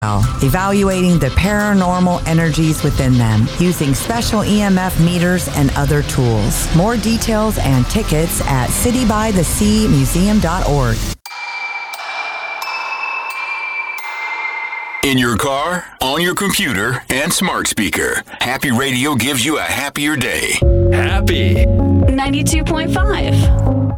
evaluating the paranormal energies within them using special EMF meters and other tools. More details and tickets at citybytheseamuseum.org. In your car, on your computer, and smart speaker, Happy Radio gives you a happier day. Happy 92.5.